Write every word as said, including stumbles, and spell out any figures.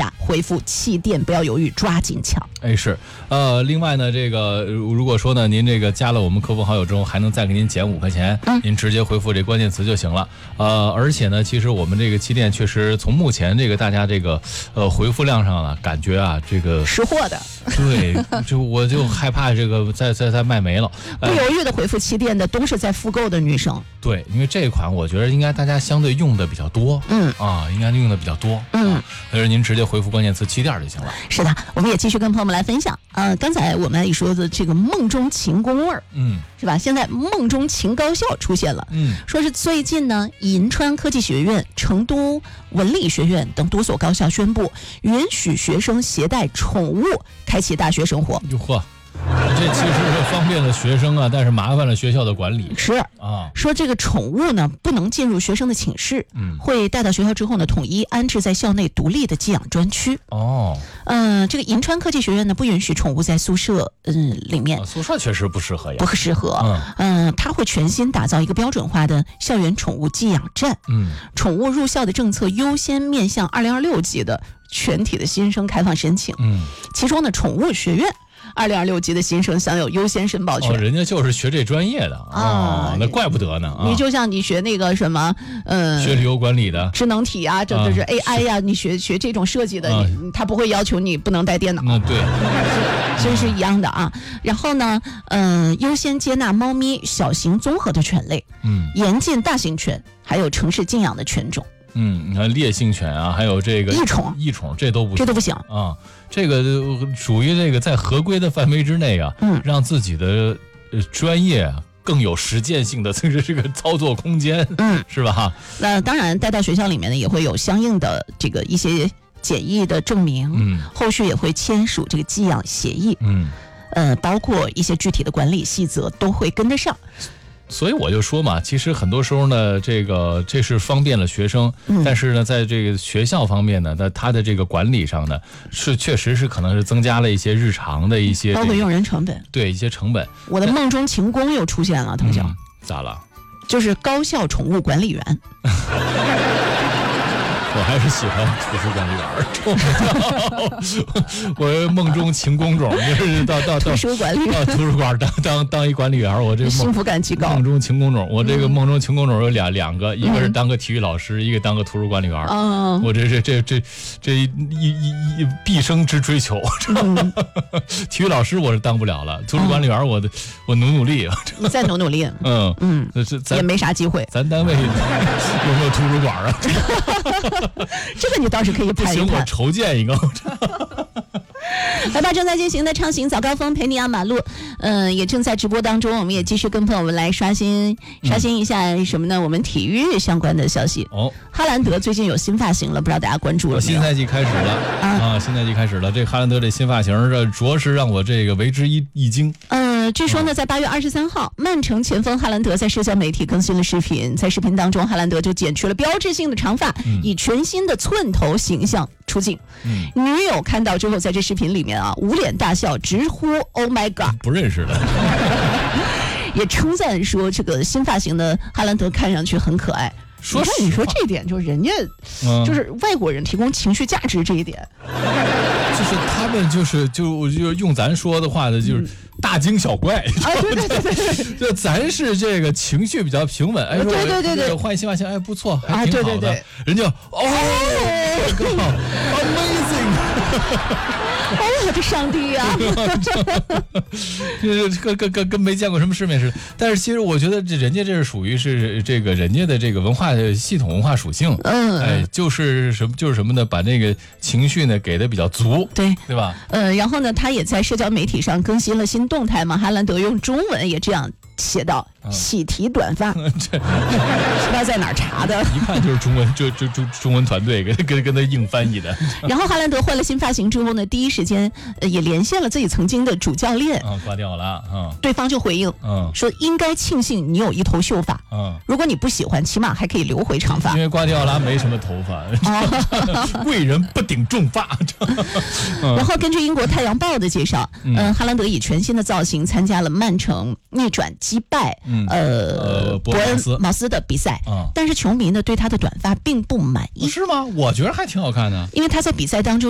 下，回复气垫，不要犹豫，抓紧抢。 哎，是，呃，另外呢，这个如果说呢，您这个加了我们客服好友之后，还能再给您减五块钱，嗯，您直接回复这关键词就行了。呃，而且呢，其实我们这个气垫确实从目前这个大家这个呃回复量上了，感觉啊，这个识货的， 对，就我就害怕这个再再再卖没了。 不犹豫的回复气垫的都是在复购的女生。 对，因为这款我觉得应该大家相对用的比较多， 嗯啊，应该用的比较多， 嗯， 所以说您直接回复关键词气垫就行了。 是的，我们也继续跟朋友们来分享。呃，刚才我们也说的这个梦中情宫味儿， 嗯， 是吧？现在梦中情高校出现了， 嗯， 说是最近呢，银川科技学院、成都文理学院等多所高校宣布，允许学生携带宠物开启大学生活。 哟呵。这其实是方便了学生啊，但是麻烦了学校的管理。 是啊， 说这个宠物呢不能进入学生的寝室， 嗯， 会带到学校之后呢，统一安置在校内独立的寄养专区。 哦， 嗯、呃，这个银川科技学院呢不允许宠物在宿舍，嗯，里面、 啊、宿舍确实不适合呀， 不适合。嗯，嗯，它会全新打造一个标准化的校园宠物寄养站。 嗯， 宠物入校的政策优先面向二零二六级的全体的新生开放申请。 嗯，其中呢，宠物学院二零二六级的新生享有优先申报权。 哦，人家就是学这专业的啊、哦，那怪不得呢、啊。 你就像你学那个什么，呃， 学旅游管理的智能体啊，这就是 A I 呀、啊，你学学这种设计的，啊、你他不会要求你不能带电脑。 嗯，对， 真是一样的啊。然后呢，呃，优先接纳猫咪小型综合的犬类， 嗯， 严禁大型犬，还有城市禁养的犬种。 嗯，你看烈性犬啊，还有这个异宠， 异宠这都不行， 这都不行啊。这个属于这个在合规的范围之内啊， 嗯， 让自己的呃专业更有实践性的这个这个操作空间， 嗯， 是吧？ 那当然，带到学校里面呢，也会有相应的这个一些检疫的证明， 嗯， 后续也会签署这个寄养协议， 嗯， 呃，包括一些具体的管理细则都会跟得上。 所以我就说嘛，其实很多时候呢，这个这是方便了学生， 嗯、 但是呢，在这个学校方面呢，那它的这个管理上呢，是确实是可能是增加了一些日常的一些、这个， 包括用人成本， 对一些成本。 我的梦中情宫又出现了，腾晓、 嗯，咋了？ 就是高校宠物管理员。 我还是喜欢图书管理员，我梦中情工种，就是到到到图书管理到图书馆当当当一管理员，我这个幸福感极高。 梦中情工种，我这个梦中情工种有两两个，一个是当个体育老师，一个当个图书管理员。 嗯， 我这这这这这一一一毕生之追求。嗯、体育老师我是当不了了，图书管理员我的、嗯、我努努力。 你再努努力。 嗯嗯， 这也没啥机会。 咱单位有没有图书馆啊？ 这个你倒是可以拍一拍。 行，我筹建一个。 来吧，正在进行的畅行早高峰陪你压马路，嗯、呃，也正在直播当中。我们也继续跟朋友们来刷新刷新一下什么呢？嗯、我们体育相关的消息。 哦， 哈兰德最近有新发型了，不知道大家关注了没有？ 新赛季开始了啊啊！新赛季开始了，这哈兰德这新发型，这着实让我这个为之一一惊。 呃，据说呢，在八月二十三号，曼城前锋哈兰德在社交媒体更新了视频，在视频当中，哈兰德就剪去了标志性的长发，嗯、以全新的寸头形象出镜。嗯、女友看到之后，在这视频里面啊，捂脸大笑，直呼 "Oh my God"， 不认识的， 也称赞说这个新发型的哈兰德看上去很可爱。 说你说这一点，就是人家、嗯、就是外国人提供情绪价值这一点， 就是他们就是就就用咱说的话呢，就是大惊小怪。 啊，对对对对， 就咱是这个情绪比较平稳，哎，说对对对对， 换新发型，哎，不错，还挺好的。 啊、对对对， 人家哦 ，amazing。 哦，我的上帝呀、啊！ 这跟跟跟跟没见过什么世面似的。但是其实我觉得这人家这是属于是这个人家的这个文化的系统文化属性， 嗯， 哎，就是什么就是什么呢？把那个情绪呢给的比较足， 对对吧？ 呃，然后呢，他也在社交媒体上更新了新动态嘛。哈兰德用中文也这样写道：“喜提短发。”这不知道在哪儿查的， 一看就是中文，就就就中文团队跟跟跟他硬翻译的。 然后哈兰德换了新发型之后呢，第一时间呃也连线了自己曾经的主教练， 啊，挂掉了啊。 对方就回应，嗯，说应该庆幸你有一头秀发，嗯，如果你不喜欢，起码还可以留回长发。 因为瓜迪奥拉没什么头发，贵人不顶重发。 然后根据英国《太阳报》的介绍，嗯、呃，哈兰德以全新的造型参加了曼城逆转击败、嗯、呃, 呃伯恩茅斯的比赛，嗯，但是球迷呢对他的短发并不满意。 是吗？我觉得还挺好看的， 因为他在比赛当中